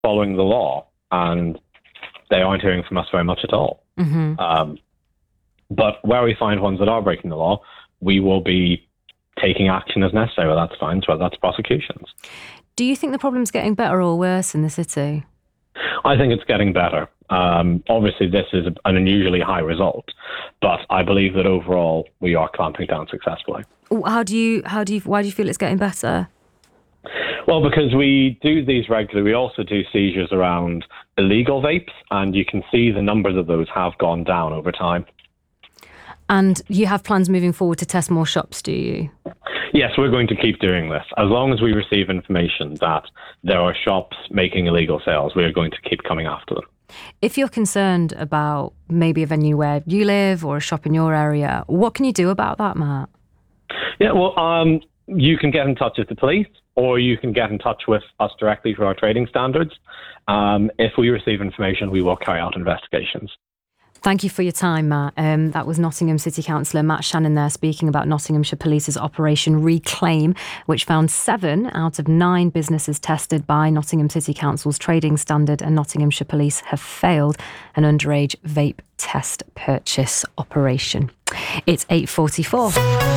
following the law, and they aren't hearing from us very much at all. But where we find ones that are breaking the law, we will be taking action as necessary, whether that's fines, whether that's prosecutions. Do you think the problem's getting better or worse in the city? I think it's getting better. Obviously, this is an unusually high result, but I believe that overall we are clamping down successfully. Why do you feel it's getting better? Well, because we do these regularly. We also do seizures around illegal vapes, and you can see the numbers of those have gone down over time. And you have plans moving forward to test more shops, do you? Yes, we're going to keep doing this. As long as we receive information that there are shops making illegal sales, we are going to keep coming after them. If you're concerned about maybe a venue where you live or a shop in your area, what can you do about that, Matt? Yeah, well, you can get in touch with the police, or you can get in touch with us directly through our trading standards. If we receive information, we will carry out investigations. Thank you for your time, Matt. That was Nottingham City Councillor Matt Shannon there speaking about Nottinghamshire Police's Operation Reclaim, which found 7 out of 9 businesses tested by Nottingham City Council's trading standard and Nottinghamshire Police have failed an underage vape test purchase operation. It's 8:44.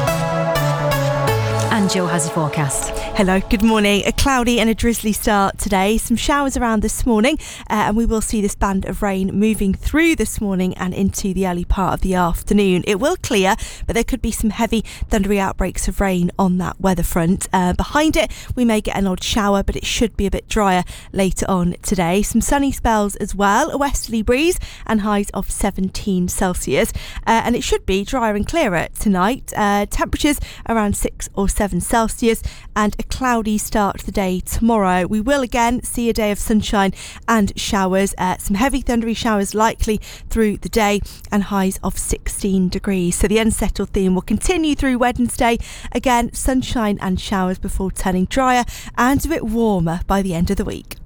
And Jill has your forecast. Hello, good morning. A cloudy and a drizzly start today. Some showers around this morning, and we will see this band of rain moving through this morning and into the early part of the afternoon. It will clear, but there could be some heavy thundery outbreaks of rain on that weather front. Behind it, we may get an odd shower, but it should be a bit drier later on today. Some sunny spells as well, a westerly breeze and highs of 17 Celsius. And it should be drier and clearer tonight. Temperatures around 6 or 7 Celsius, and a cloudy start to the day tomorrow. We will again see a day of sunshine and showers, some heavy thundery showers likely through the day, and highs of 16 degrees. So the unsettled theme will continue through Wednesday. Again, sunshine and showers before turning drier and a bit warmer by the end of the week.